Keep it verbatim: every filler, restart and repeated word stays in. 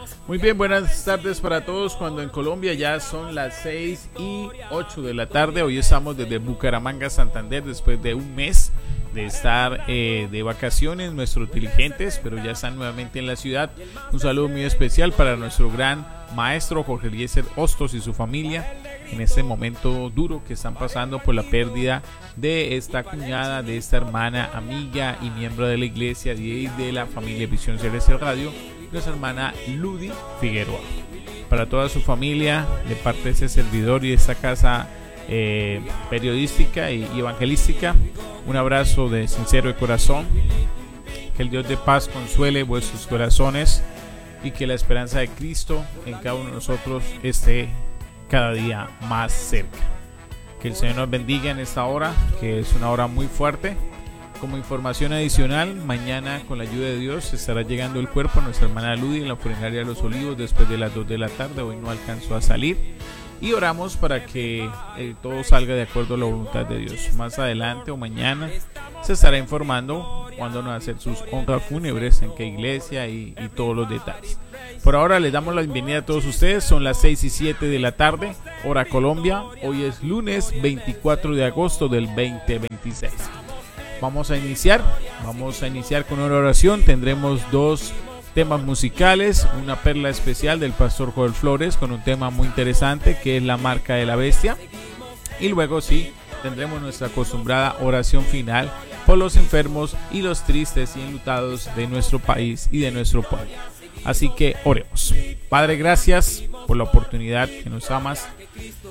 Muy bien, buenas tardes para todos. Cuando en Colombia ya son las seis y ocho de la tarde, hoy estamos desde Bucaramanga, Santander, después de un mes de estar eh, de vacaciones, nuestros dirigentes, pero ya están nuevamente en la ciudad. Un saludo muy especial para nuestro gran maestro Jorge Eliezer Hostos y su familia en este momento duro que están pasando por la pérdida de esta cuñada, de esta hermana, amiga y miembro de la iglesia y de la familia Visión Celestial Radio, nuestra hermana Ludy Figueroa. Para toda su familia, de parte de ese servidor y de esta casa eh, periodística y evangelística, un abrazo de sincero de corazón. Que el Dios de paz consuele vuestros corazones y que la esperanza de Cristo en cada uno de nosotros esté cada día más cerca. Que el Señor nos bendiga en esta hora, que es una hora muy fuerte. Como información adicional, mañana con la ayuda de Dios estará llegando el cuerpo a nuestra hermana Ludy en la funeraria de los Olivos después de las dos de la tarde. Hoy no alcanzó a salir y oramos para que eh, todo salga de acuerdo a la voluntad de Dios. Más adelante o mañana se estará informando cuándo van a hacer sus honras fúnebres, en qué iglesia y, y todos los detalles. Por ahora les damos la bienvenida a todos ustedes. Son las seis y siete de la tarde, hora Colombia. Hoy es lunes veinticuatro de agosto del veinte veintiséis. Vamos a iniciar, vamos a iniciar con una oración. Tendremos dos temas musicales, una perla especial del pastor Joel Flores con un tema muy interesante que es la marca de la bestia. Y luego sí, tendremos nuestra acostumbrada oración final por los enfermos y los tristes y enlutados de nuestro país y de nuestro pueblo. Así que oremos. Padre, gracias por la oportunidad que nos amas.